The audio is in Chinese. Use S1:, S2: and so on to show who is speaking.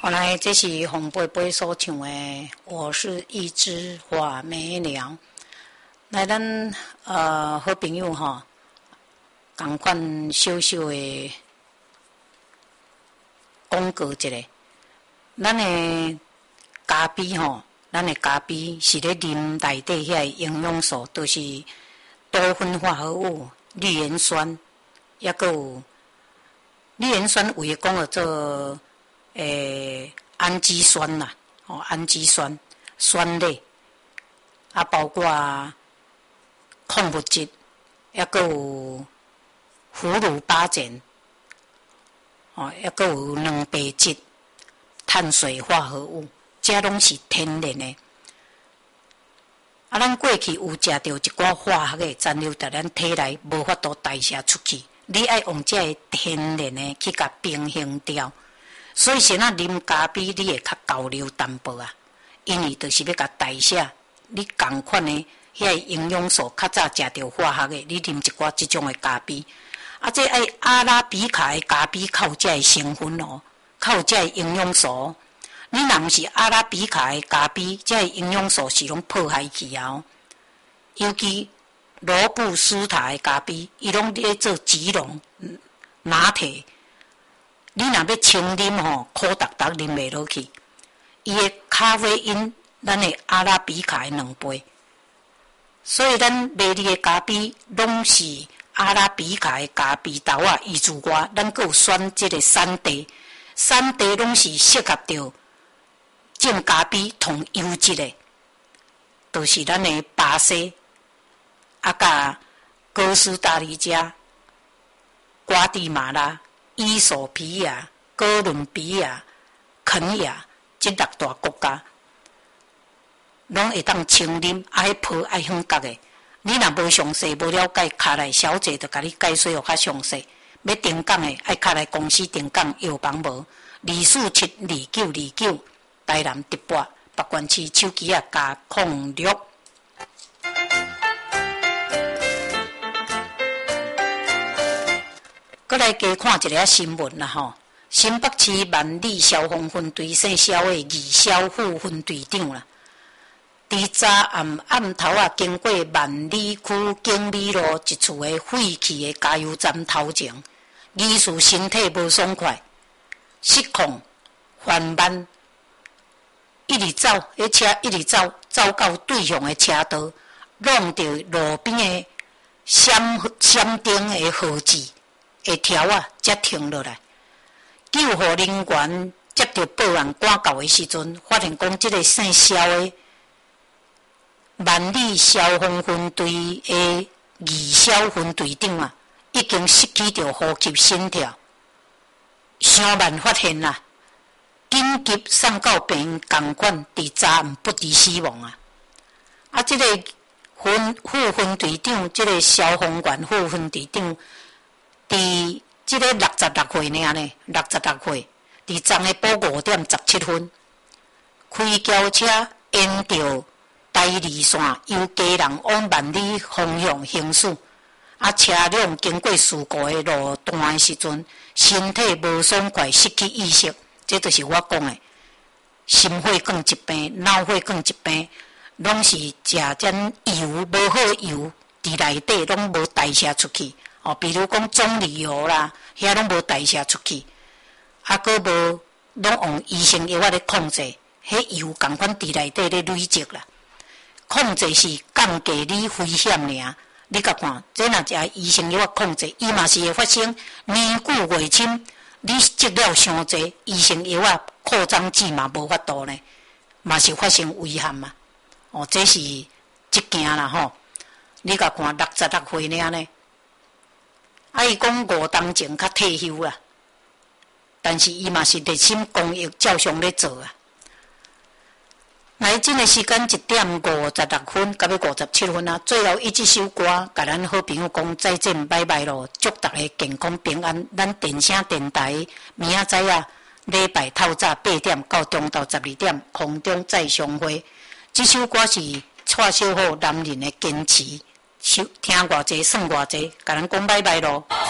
S1: 后来这是洪伯伯所唱的《我是一只画眉鸟》。来，咱好朋友吼，共款小小的广告一下。咱的咖啡吼，咱的咖啡是咧啉内底遐营养素，都是多酚化合物、绿盐酸，抑个有绿盐酸有诶讲做氨基酸啦，氨基酸酸类，啊包括矿物质，抑个有葫芦巴碱，抑个有卵白质、碳水化合物，这拢是天然的。啊，咱过去有食到一寡化学的残留，在咱体内无法度代谢出去，你爱用这个天然的去甲平衡掉。所以先啉咖啡，你会较交流淡薄啊，因为就是要甲代谢你共款的遐营养素，较早食到化学的，你啉一寡即种的咖啡。啊，这爱阿拉比卡的咖啡，靠这的成分哦，靠这的营养素。你若毋是阿拉比卡的咖啡，这的营养素是拢破坏去啊、哦。尤其罗布斯塔的咖啡，伊拢咧做吉隆拿铁。你若要清啉吼，苦达达啉袂落去。伊的咖啡因，咱的阿拉比卡的2倍。所以咱卖你的咖啡，拢是阿拉比卡的咖啡豆啊，以之外，咱阁有选即个产地，产地拢是适合着种咖啡同优质的，就是咱的巴西、甲哥斯达黎加、瓜地马拉、伊索比亚、哥伦比亚、肯亚这6大国家，拢会当清啉，爱泡爱香角的。你若无详细无了解，卡来小姐就甲你解说较详细。要订购的，爱卡来公司订购，药房无2472929，台南直播北关市手机啊加06。搁来加看一个新闻啦吼，新北市万里消防分队姓肖的二肖副分队长啦，伫早暗头啊，经过万里区经理路一处的废弃的加油站头前，疑似身体无爽快，失控缓慢，一直走，迄车一直走，走到对向的车道，弄到路边的闪灯的号志的条啊，才停落来。救护人员接到报案赶到的时阵，发现讲这个姓肖的万里消防分队的二肖分队长啊，已经失去着呼吸心跳，伤慢发现啦，紧急送到病院，共款伫昨暗不治死亡啊！啊，这个副分队长，这个消防员副分队长，伫这个66岁呢，66岁，伫昨下晡5点17分，开轿车沿着台二线由基隆往万里方向行驶，啊，车辆经过事故的路段的时阵，身体无爽快，失去意识，这就是我讲的心血管疾病、脑血管疾病，拢是食点油无好油，伫内底拢无代谢出去。哦，比如讲棕榈油啦，遐拢无代谢出去，啊，佫无拢用医生药咧控制，迄油共款伫内底咧累积啦。控制是降低你危险尔，你甲看，这若食医生药控制，伊嘛是会发生年久月深，你积了伤济，医生药扩张剂嘛无法度呢，嘛是发生危险嘛。哦，这是一件啦吼。你甲看66岁呢？啊，伊讲5当前较退休啦，但是伊嘛是热心公益，照常咧做啊。来，这个时间1点56分，到要57分啊！最后这首歌，甲咱好朋友讲再见，拜拜咯！祝大家健康平安。咱电声电台明仔载啊，礼拜透早8点到中昼12点，空中再相会。这首歌是蔡小虎男人的坚持，听偌济算偌济，甲咱讲拜拜咯。